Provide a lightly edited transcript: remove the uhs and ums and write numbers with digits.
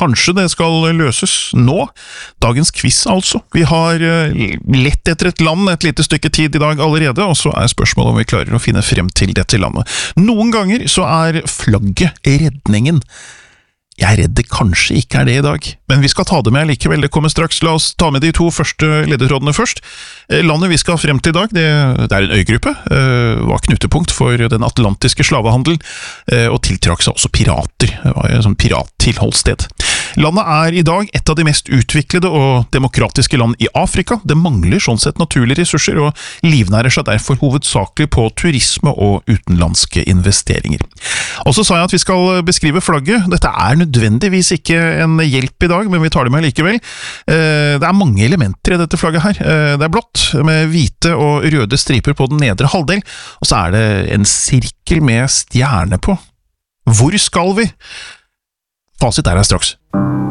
kanskje det skal løses nå. Dagens quiz altså. Vi har lett etter et land et lite stykke tid i dag allerede, og så spørsmålet om vi klarer å finne frem til dette landet. Noen ganger så flagget redningen. Jeg redd det kanskje ikke det i dag, men vi skal ta det med likevel, det kommer straks. La oss ta med de to første ledetrådene først. Landet vi skal frem til i dag, det en øygruppe, var knutepunkt for den atlantiske slavehandelen, og tiltrakk seg også pirater. Det var et sånn pirattilholdssted. Landet i dag et av de mest utviklede og demokratiske land i Afrika. Det mangler sånn sett naturlige ressurser, og livnærer seg derfor hovedsakelig på turisme og utenlandske investeringer. Og så sa jeg at vi skal beskrive flagget. Dette nødvendigvis ikke en hjelp i dag, men vi tar det med likevel. Det mange elementer i dette flagget her. Det blått, med hvite og røde striper på den nedre halvdel, og så det en sirkel med stjerne på. Hvor skal vi? Fasit her straks.